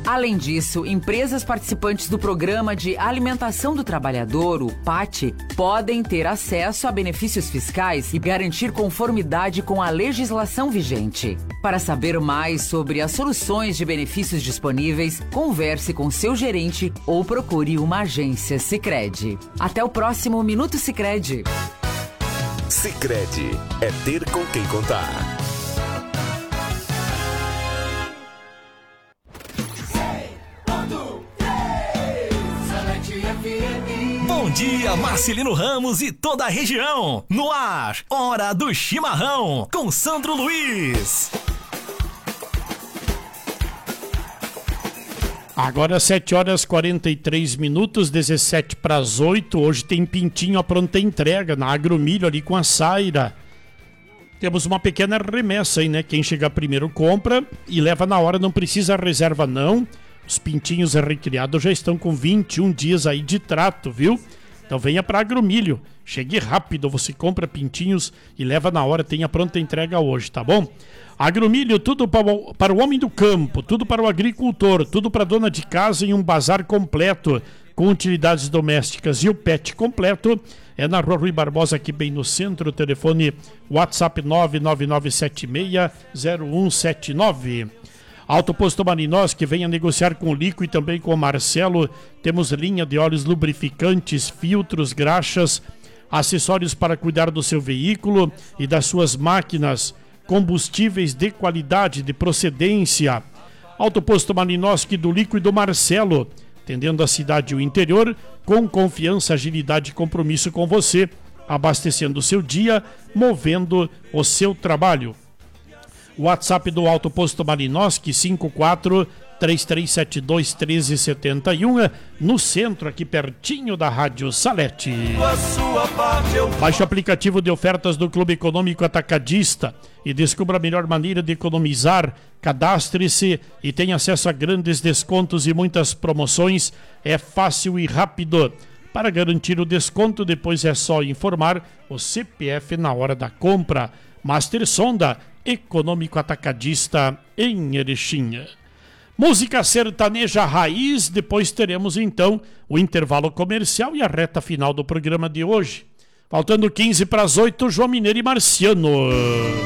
Além disso, empresas participantes do Programa de Alimentação do Trabalhador, o PAT, podem ter acesso a benefícios fiscais e garantir conformidade com a legislação vigente. Para saber mais sobre as soluções de benefícios disponíveis, converse com seu gerente ou procure uma agência Sicredi. Até o próximo Minuto Sicredi. Sicredi é ter com quem contar. Bom dia, Marcelino Ramos e toda a região. No ar, Hora do Chimarrão, com Sandro Luiz. Agora 7 horas 43 minutos, 17 para as 8. Hoje tem pintinho à pronta entrega na Agromilho ali com a Saira. Temos uma pequena remessa aí, né? Quem chegar primeiro compra e leva na hora, não precisa reserva não. Os pintinhos recriados já estão com 21 dias aí de trato, viu? Então venha para Agromilho. Chegue rápido, você compra pintinhos e leva na hora, tem a pronta entrega hoje, tá bom? Agromilho, tudo para o homem do campo, tudo para o agricultor, tudo para a dona de casa em um bazar completo, com utilidades domésticas e o pet completo. É na Rua Rui Barbosa, aqui bem no centro. Telefone WhatsApp 999760179. Auto Posto Marinós, que venha negociar com o Lico e também com o Marcelo. Temos linha de óleos lubrificantes, filtros, graxas, acessórios para cuidar do seu veículo e das suas máquinas, combustíveis de qualidade, de procedência. Auto Posto Malinowski, do Lico e do Marcelo, atendendo a cidade e o interior, com confiança, agilidade e compromisso com você, abastecendo o seu dia, movendo o seu trabalho. WhatsApp do Auto Posto Malinowski, 54-3372-1371, no centro, aqui pertinho da Rádio Salete. Baixe o aplicativo de ofertas do Clube Econômico Atacadista e descubra a melhor maneira de economizar. Cadastre-se e tenha acesso a grandes descontos e muitas promoções. É fácil e rápido. Para garantir o desconto, depois é só informar o CPF na hora da compra. Master Sonda, Econômico Atacadista em Erechim. Música sertaneja raiz, depois teremos então o intervalo comercial e a reta final do programa de hoje. Faltando 15 para as 8, João Mineiro e Marciano.